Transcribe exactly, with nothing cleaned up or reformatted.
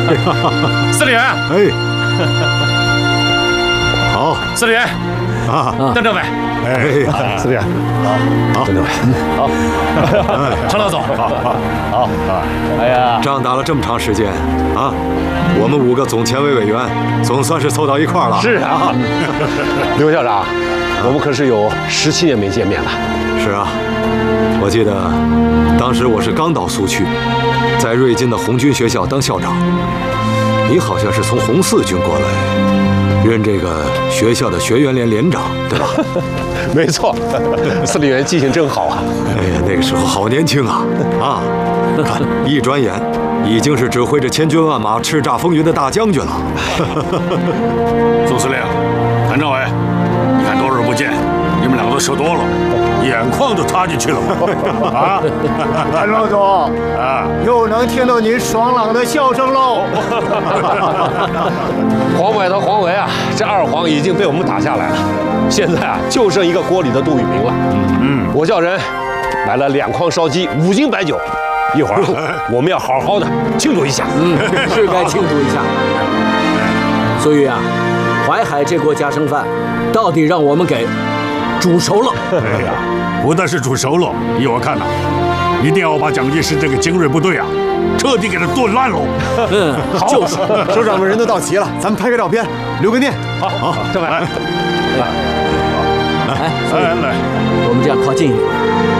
司令员， 哎，好， 司令员， 啊， 邓政委， 哎， 司令员， 好，好， 邓政委，好， 程老总， 好，好， 好，哎呀， 仗打了这么长时间啊，我们五个总前委委员总算是凑到一块儿了。 是啊，刘校长，我们可是有十七年没见面了。 是啊，我记得当时我是刚到苏区，在瑞金的红军学校当校长，你好像是从红四军过来，任这个学校的学员连连长，对吧？ 没错，司令员记性真好啊！ 哎呀，那个时候好年轻啊！啊，看一转眼，已经是指挥着千军万马叱咤风云的大将军了。 宋司令，谭政委，你看多日不见，你们两个都瘦多了，眼眶都塌进去了啊！ 谭老总啊，又能听到您爽朗的笑声喽！ 黄外头黄维啊，这二黄已经被我们打下来了，现在啊就剩一个锅里的杜聿明了。嗯，我叫人买了两筐烧鸡，五斤白酒，一会儿我们要好好的庆祝一下。 嗯，是该庆祝一下。苏玉啊，淮海这锅家常饭，到底让我们给煮熟了。 哎呀，不但是煮熟了，依我看呐，一定要把蒋介石这个精锐部队啊，彻底给他炖烂喽。 嗯，就是。 首长们人都到齐了，咱们拍个照片，留个念。 好，好，政委， 来， 来来， 我们这样靠近一点。